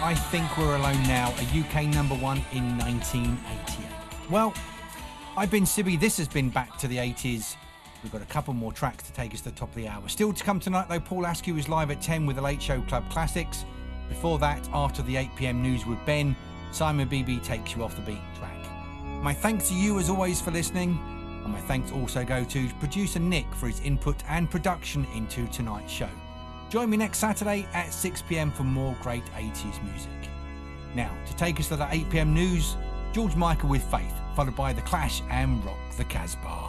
I Think We're Alone Now, a UK #1 in 1988. Well, I've been Sibby, this has been Back to the 80s. We've got a couple more tracks to take us to the top of the hour. Still to come tonight though, Paul Askew is live at 10 with the Late Show Club Classics. Before that, after the 8pm news with Ben, Simon BB takes you off the beat track. My thanks to you as always for listening, and my thanks also go to producer Nick for his input and production into tonight's show. Join me next Saturday at 6pm for more great 80s music. Now, to take us to the 8pm news, George Michael with Faith, followed by The Clash and Rock the Casbah.